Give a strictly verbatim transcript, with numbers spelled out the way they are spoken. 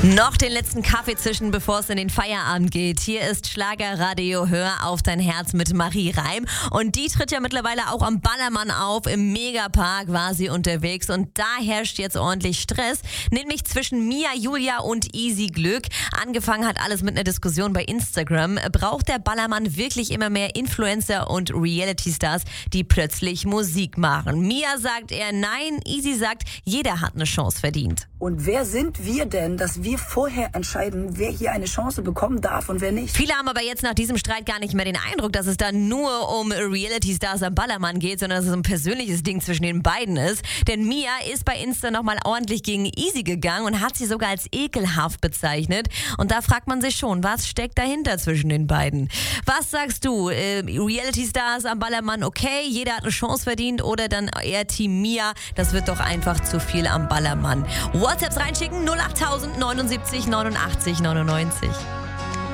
Noch den letzten Kaffee zischen, bevor es in den Feierabend geht. Hier ist Schlagerradio Hör auf dein Herz mit Marie Reim. Und die tritt ja mittlerweile auch am Ballermann auf. Im Megapark war sie unterwegs. Und da herrscht jetzt ordentlich Stress. Nämlich zwischen Mia, Julia und Easy Glück. Angefangen hat alles mit einer Diskussion bei Instagram. Braucht der Ballermann wirklich immer mehr Influencer und Reality-Stars, die plötzlich Musik machen? Mia sagt eher nein. Easy sagt, jeder hat eine Chance verdient. Und wer sind wir denn, dass wir vorher entscheiden, wer hier eine Chance bekommen darf und wer nicht? Viele haben aber jetzt nach diesem Streit gar nicht mehr den Eindruck, dass es da nur um Reality-Stars am Ballermann geht, sondern dass es ein persönliches Ding zwischen den beiden ist. Denn Mia ist bei Insta nochmal ordentlich gegen Easy gegangen und hat sie sogar als ekelhaft bezeichnet. Und da fragt man sich schon, was steckt dahinter zwischen den beiden? Was sagst du? Äh, Reality-Stars am Ballermann, okay, jeder hat eine Chance verdient, oder dann eher Team Mia, das wird doch einfach zu viel am Ballermann. WhatsApps reinschicken, null acht tausend neunundsiebzig neunundachtzig neunundneunzig.